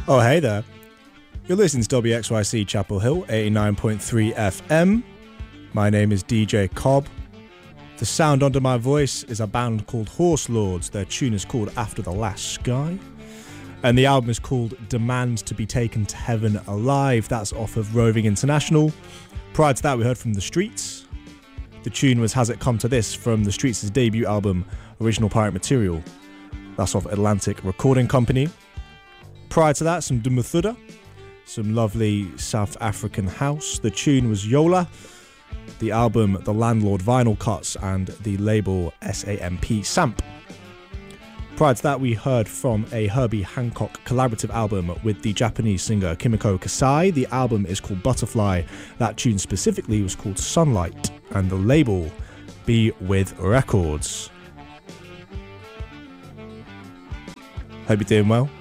Oh, hey there. You're listening to WXYC Chapel Hill, 89.3 FM. My name is DJ Cobb. The sound under my voice is a band called Horse Lords. Their tune is called After the Last Sky. And the album is called Demand to be Taken to Heaven Alive. That's off of Roving International. Prior to that, we heard from The Streets. The tune was Has It Come to This from The Streets' debut album, Original Pirate Material. That's off Atlantic Recording Company. Prior to that, some Dumuthuda, some lovely South African house. The tune was Yola. The album, The Landlord Vinyl Cuts, and the label SAMP Samp. Prior to that, we heard from a Herbie Hancock collaborative album with the Japanese singer Kimiko Kasai. The album is called Butterfly. That tune specifically was called Sunlight, and the label Be With Records. Hope you're doing well.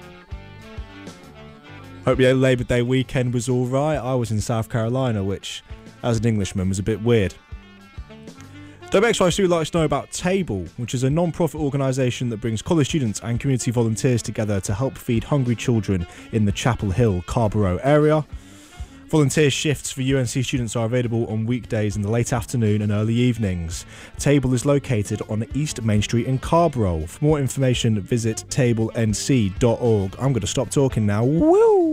Hope your Labor Day weekend was alright. I was in South Carolina, which, as an Englishman, was a bit weird. WXYC would like us to know about Table, which is a non-profit organisation that brings college students and community volunteers together to help feed hungry children in the Chapel Hill, Carrboro area. Volunteer shifts for UNC students are available on weekdays in the late afternoon and early evenings. Table is located on East Main Street in Carrboro. For more information, visit tablenc.org. I'm going to stop talking now. Woo!